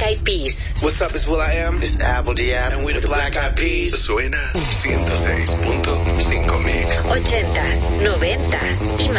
Eyed Peas. What's up, it's Will I Am. It's Apple D.A.B. And we're the Black Eyed Peas. Suena 106.5 Mix. 80s, 90s y más.